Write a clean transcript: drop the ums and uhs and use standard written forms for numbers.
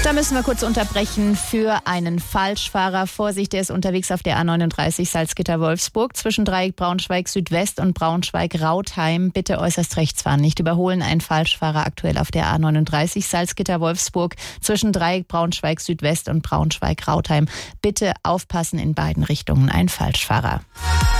Da müssen wir kurz unterbrechen für einen Falschfahrer. Vorsicht, der ist unterwegs auf der A39 Salzgitter-Wolfsburg zwischen Dreieck Braunschweig Südwest und Braunschweig-Rautheim. Bitte äußerst rechts fahren, nicht überholen. Ein Falschfahrer aktuell auf der A39 Salzgitter-Wolfsburg zwischen Dreieck Braunschweig Südwest und Braunschweig-Rautheim. Bitte aufpassen in beiden Richtungen. Ein Falschfahrer.